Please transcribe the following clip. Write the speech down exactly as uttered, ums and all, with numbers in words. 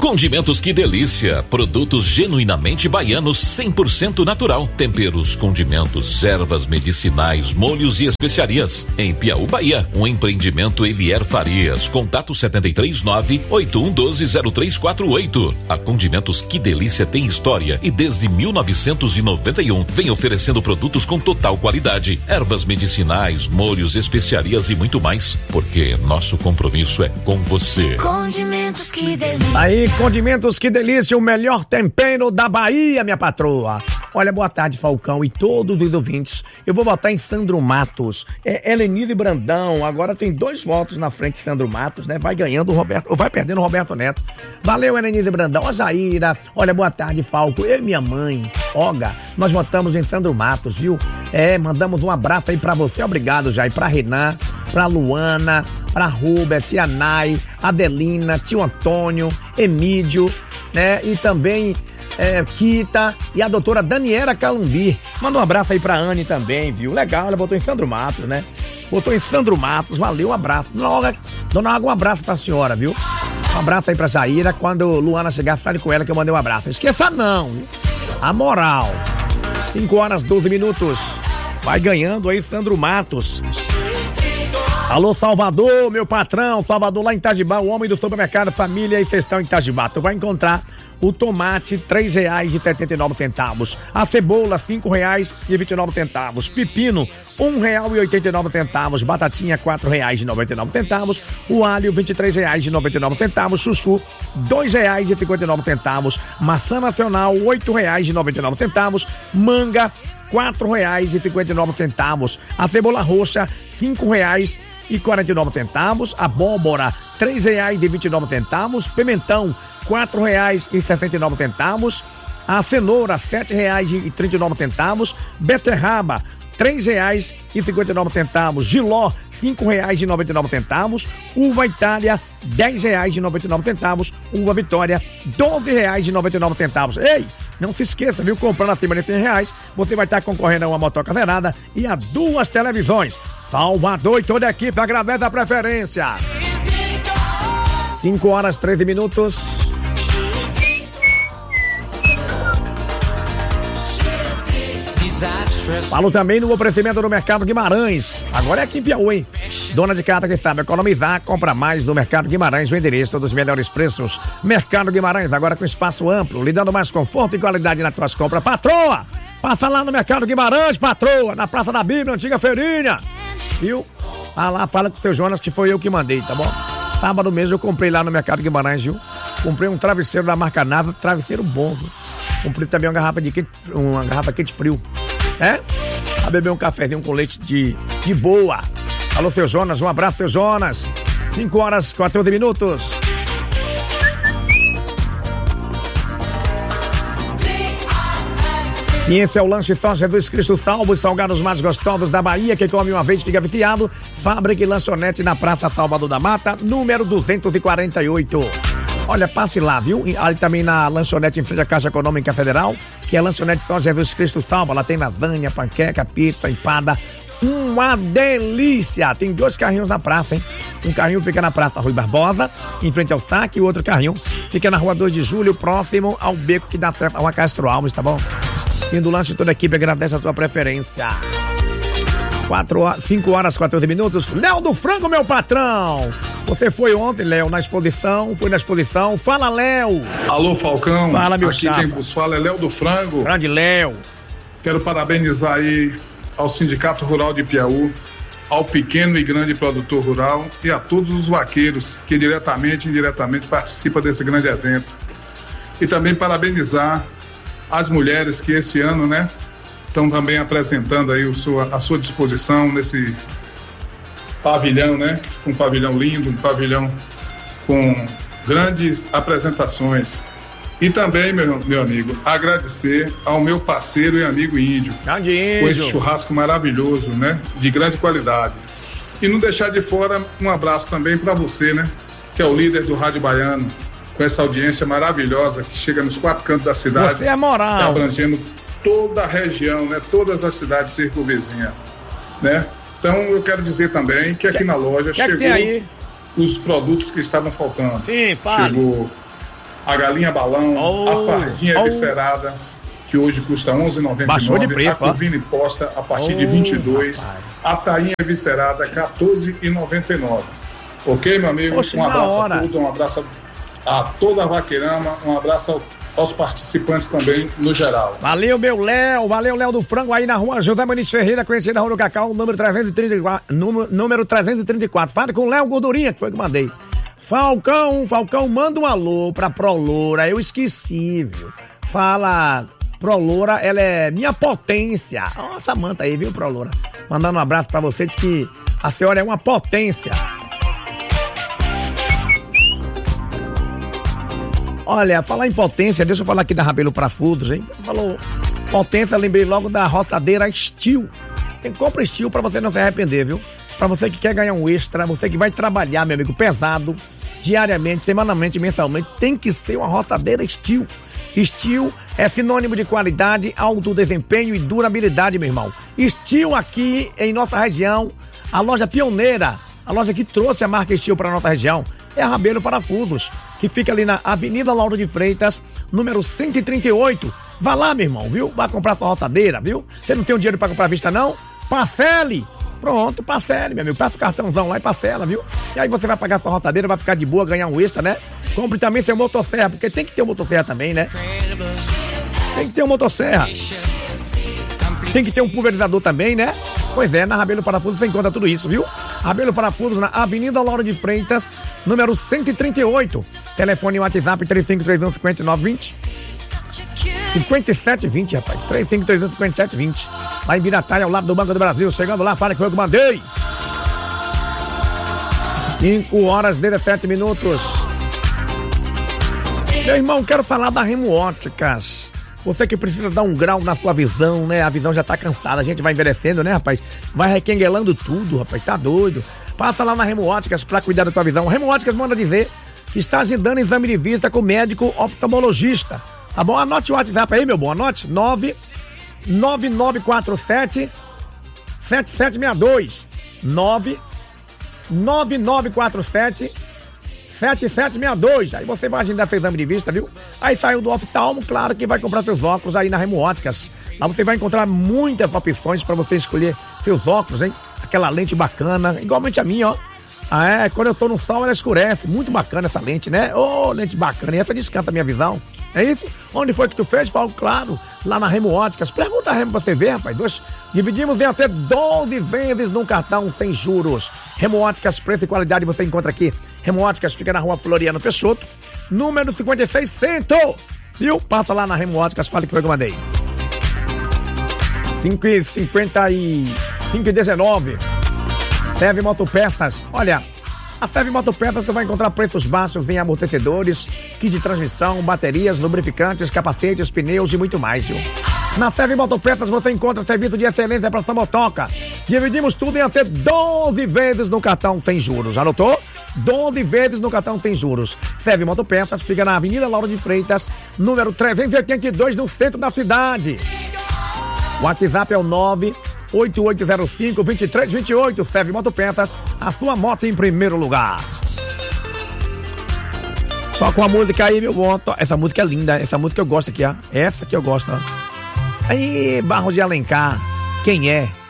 Condimentos Que Delícia, produtos genuinamente baianos, cem por cento natural. Temperos, condimentos, ervas medicinais, molhos e especiarias. Em Piauí, Bahia, um empreendimento Elier Farias. Contato sete três nove, oito um um dois, zero três quatro oito. A Condimentos Que Delícia tem história e desde mil novecentos e noventa e um vem oferecendo produtos com total qualidade. Ervas medicinais, molhos, especiarias e muito mais, porque nosso compromisso é com você. Condimentos Que Delícia. Aí, Condimentos Que Delícia, o melhor tempero da Bahia, minha patroa. Olha, boa tarde, Falcão e todos os ouvintes. Eu vou votar em Sandro Matos. É Helenise Brandão. Agora tem dois votos na frente de Sandro Matos, né? Vai ganhando o Roberto, vai perdendo o Roberto Neto. Valeu, Helenise Brandão. Ó, Jaira. Olha, boa tarde, Falco. Eu e minha mãe, Olga, nós votamos em Sandro Matos, viu? É, mandamos um abraço aí pra você. Obrigado, Jair. Pra Renan, pra Luana, pra Rubert, tia Nai, Adelina, tio Antônio, Emídio, né? E também é, Kita e a doutora Daniela Calumbi. Manda um abraço aí pra Anne também, viu? Legal, ela botou em Sandro Matos, né? Botou em Sandro Matos, valeu, um abraço. Dona Olga, Dona Olga, um abraço pra senhora, viu? Um abraço aí pra Jaira. Quando Luana chegar, fale com ela que eu mandei um abraço. Esqueça não, a moral. cinco horas, doze minutos. Vai ganhando aí Sandro Matos. Alô, Salvador, meu patrão, Salvador lá em Itajibá, o homem do supermercado Família e Cestão em Itajibá. Tu vai encontrar o tomate, três reais e setenta e nove centavos. A cebola, cinco reais e vinte e nove centavos. Pepino, um real e oitenta e nove centavos. Batatinha, quatro reais e noventa e nove centavos. O alho, vinte e três reais e noventa e nove centavos. Chuchu, dois reais e cinquenta e nove centavos. Maçã nacional, oito reais e noventa e nove centavos. Manga, quatro reais e cinquenta e nove centavos. A cebola roxa, cinco reais e quarenta e nove centavos. Abóbora, três reais e vinte e nove centavos. Pimentão, quatro reais e sessenta e nove centavos. A cenoura, sete reais e trinta e nove centavos. Beterraba, três reais e cinquenta e nove centavos. Giló, cinco reais e noventa e nove centavos. Uva Itália, dez reais e noventa e nove centavos. Uva Vitória, doze reais e noventa e nove centavos. Ei, não se esqueça, viu? Comprando acima de cem reais, você vai estar concorrendo a uma motoca zerada e a duas televisões. Salvador e toda a equipe agradece a preferência. cinco horas, treze minutos. Falo também no oferecimento do Mercado Guimarães. Agora é aqui em Piauí, hein? Dona de casa que sabe economizar, compra mais no Mercado Guimarães, o endereço dos melhores preços. Mercado Guimarães, agora com espaço amplo, lhe dando mais conforto e qualidade nas tuas compras. Patroa, passa lá no Mercado Guimarães, patroa, na Praça da Bíblia, antiga feirinha. Viu? Ah lá, fala com o seu Jonas que foi eu que mandei, tá bom? Sábado mesmo eu comprei lá no Mercado Guimarães, viu? Comprei um travesseiro da marca NASA, travesseiro bom, viu? Comprei também uma garrafa de quente, uma garrafa quente frio. É? A beber um cafezinho com leite de, de boa. Alô, seu Jonas, um abraço, seu Jonas. cinco horas, quatorze minutos. E esse é o Lanche Só Jesus Cristo Salvo, os salgados mais gostosos da Bahia, que come uma vez fica viciado. Fábrica e lanchonete na Praça Salvador da Mata, número duzentos e quarenta e oito. Olha, passe lá, viu? Ali também na lanchonete em frente à Caixa Econômica Federal, que é a lanchonete Só Jesus Cristo Salva. Ela tem lasanha, panqueca, pizza, empada. Uma delícia! Tem dois carrinhos na praça, hein? Um carrinho fica na Praça Rui Barbosa, em frente ao T A C, e o outro carrinho fica na Rua dois de Julho, próximo ao beco que dá certo a uma Castro Alves, tá bom? Fim do lanche, toda a equipe agradece a sua preferência. quatro horas, cinco horas, quatorze minutos. Léo do Frango, meu patrão! Você foi ontem, Léo, na exposição, foi na exposição. Fala, Léo! Alô, Falcão. Fala, meu Aqui chapa. quem vos fala é Léo do Frango. Grande Léo. Quero parabenizar aí ao Sindicato Rural de Piauí, ao pequeno e grande produtor rural e a todos os vaqueiros que diretamente e indiretamente participam desse grande evento. E também parabenizar as mulheres que esse ano, né, estão também apresentando aí o sua, a sua disposição nesse pavilhão, né, um pavilhão lindo, um pavilhão com grandes apresentações. E também, meu, meu amigo, agradecer ao meu parceiro e amigo Índio, Grande Índio, com esse churrasco maravilhoso, né, de grande qualidade. E não deixar de fora um abraço também para você, né, que é o líder do Rádio Baiano, com essa audiência maravilhosa que chega nos quatro cantos da cidade. Você é moral. E abrangendo toda a região, né, todas as cidades circunvizinhas, né. Então eu quero dizer também que aqui que, na loja que chegou que aí? os produtos que estavam faltando. Sim, fale. Chegou a galinha balão, oh, a sardinha oh. viscerada, que hoje custa onze reais e noventa e nove centavos, a covina posta a partir oh, de vinte e dois reais, a tainha viscerada quatorze reais e noventa e nove centavos. Ok, meu amigo? Poxa, um abraço hora. a todos, um abraço a toda a Vaqueirama, um abraço ao aos participantes também, no geral. Valeu, meu Léo, valeu, Léo do Frango, aí na rua José Maniz Ferreira, conhecida na Rua do Cacau, número trezentos e trinta e quatro, número, número trezentos e trinta e quatro. Fala com o Léo Gordurinha, que foi que eu mandei. Falcão, Falcão, manda um alô pra Proloura, eu esqueci, viu? Fala, Proloura, ela é minha potência. Ó, Samanta aí, viu, Proloura? Mandando um abraço pra você, diz que a senhora é uma potência. Olha, falar em potência, deixa eu falar aqui da Rabelo Parafusos, hein? Falou potência, lembrei logo da roçadeira Steel. Tem compra Steel pra você não se arrepender, viu? Pra você que quer ganhar um extra, você que vai trabalhar, meu amigo, pesado, diariamente, semanalmente, mensalmente, tem que ser uma roçadeira Steel. Steel é sinônimo de qualidade, alto desempenho e durabilidade, meu irmão. Steel aqui em nossa região, a loja pioneira, a loja que trouxe a marca Steel pra nossa região, é a Rabelo Parafusos, que fica ali na Avenida Lauro de Freitas, número cento e trinta e oito. Vá lá, meu irmão, viu? Vai comprar sua roçadeira, viu? Você não tem o dinheiro pra comprar à vista, não? Parcele! Pronto, parcele, meu amigo. Passa o cartãozão lá e parcela, viu? E aí você vai pagar sua roçadeira, vai ficar de boa, ganhar um extra, né? Compre também seu motosserra, porque tem que ter um motosserra também, né? Tem que ter um motosserra. Tem que ter um pulverizador também, né? Pois é, na Rabelo Parafusos você encontra tudo isso, viu? Rabelo Parafusos na Avenida Lauro de Freitas, número cento e trinta e oito. Telefone e WhatsApp três cinco três um, cinco nove dois zero. cinquenta e sete vinte, rapaz. três cinco três um, cinco sete dois zero. Lá em Birataia, ao lado do Banco do Brasil. Chegando lá, fala que foi eu que mandei. cinco horas e dezessete minutos. Meu irmão, quero falar da Remo Óticas. Você que precisa dar um grau na sua visão, né? A visão já tá cansada, a gente vai envelhecendo, né, rapaz? Vai requenguelando tudo, rapaz, tá doido. Passa lá na Remo Óticas pra cuidar da tua visão. Remo Óticas manda dizer que está agendando exame de vista com médico oftalmologista. Tá bom? Anote o WhatsApp aí, meu bom, anote. nove nove nove quatro sete sete sete seis dois. nove nove nove quatro sete sete sete seis dois. Aí você vai agendar seu exame de vista, viu? Aí saiu do oftalmo, claro que vai comprar seus óculos aí na Remo Óticas. Lá você vai encontrar muitas opções pra você escolher seus óculos, hein? Aquela lente bacana, igualmente a minha, ó. Ah, é, quando eu tô no sol ela escurece. Muito bacana essa lente, né? Ô, oh, lente bacana. E essa descanta a minha visão. É isso? Onde foi que tu fez? Falo, claro, lá na Remo Óticas. Pergunta a Remo pra você ver, rapaz. Dois, dividimos em até doze vezes num cartão sem juros. Remo Óticas, preço e qualidade você encontra aqui. Remo Óticas fica na rua Floriano Peixoto, número cinquenta e seis Centro. Viu? Passa lá na Remo Óticas, fala que foi que eu mandei. cinco e cinquenta e cinco e dezenove. Serve Motopeças. Olha, a Serve Motopeças você vai encontrar preços baixos em amortecedores, kit de transmissão, baterias, lubrificantes, capacetes, pneus e muito mais, viu? Na Serve Motopeças você encontra serviço de excelência para sua motoca. Dividimos tudo em até doze vezes no cartão sem juros. Anotou? doze vezes no cartão sem juros. Serve Motopeças fica na Avenida Lauro de Freitas, número trezentos e oitenta e dois, no centro da cidade. O WhatsApp é o nove oito oito zero cinco, dois três dois oito. Serve Motopeças, a sua moto em primeiro lugar. Toca uma música aí, meu bom. Essa música é linda, essa música eu gosto aqui, ó. Essa que eu gosto, ó. Aí, Barros de Alencar, quem é?